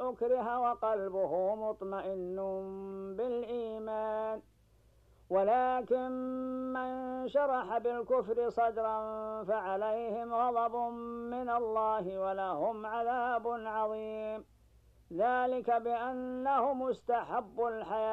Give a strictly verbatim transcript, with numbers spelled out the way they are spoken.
أكره وقلبه مطمئن بالإيمان. ولكن من شرح بالكفر صدرا فعليهم غضب من الله ولهم عذاب عظيم، ذلك بأنهم استحبوا الحياة